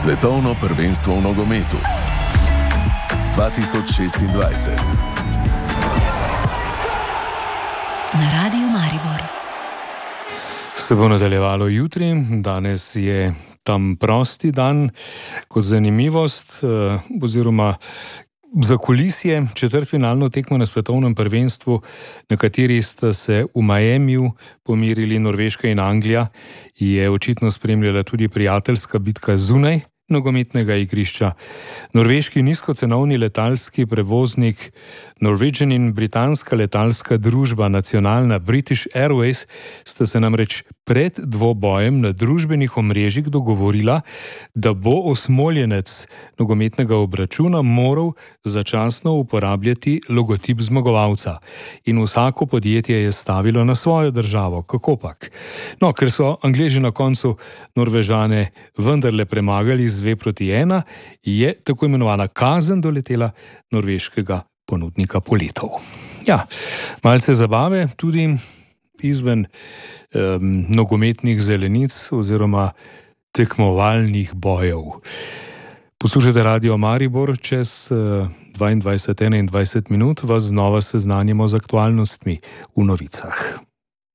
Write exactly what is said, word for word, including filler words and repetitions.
Svetovno prvenstvo v nogometu dva tisoč šestindvajset. Na Radiu Maribor. Se bo nadaljevalo jutri, danes je tam prosti dan. Kot zanimivost oziroma za kulisje četrtfinalno tekmo na svetovnem prvenstvu, na kateri sta se v Miamiju pomirili Norveška in Anglija, je očitno spremljala tudi prijateljska bitka zunaj nogometnega igrišča. Norveški nizkocenovni letalski prevoznik Norwegian in britanska letalska družba nacionalna British Airways sta se namreč pred dvobojem na družbenih omrežjih dogovorila, da bo osmoljenec nogometnega obračuna moral začasno uporabljati logotip zmagovalca. In vsako podjetje je stavilo na svojo državo, kakopak. No, ker so Angleži na koncu Norvežane vendarle premagali z dve proti ena, je tako imenovana kazen doletela norveškega ponudnika poletov. Ja, malce zabave tudi izven um, nogometnih zelenic oziroma tekmovalnih bojev. Poslušajte Radio Maribor, čez uh, dvaindvajset enaindvajset minut vas znova seznanimo z aktualnostmi v novicah.